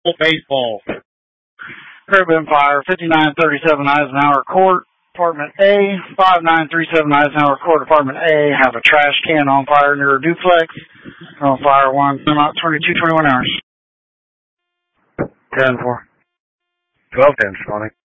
Baseball. Urban Fire, 5937 Eisenhower Court, Apartment A, 5937 Eisenhower Court, Apartment A, have a trash can on fire near a duplex. On fire 1, 22, 21 hours. 10-4. 12-10, responding.